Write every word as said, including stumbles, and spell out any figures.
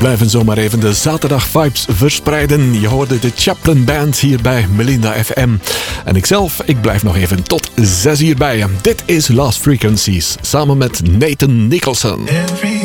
blijven zomaar even de zaterdag vibes verspreiden. Je hoorde de Chaplin Band hier bij Melinda F M. En ikzelf, ik blijf nog even tot zes uur bij je. Dit is Lost Frequencies, samen met Nathan Nicholson.